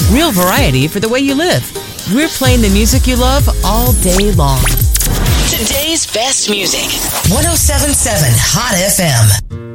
Real variety for the way you live. We're playing the music you love all day long. Today's best music. 107.7 Hot FM.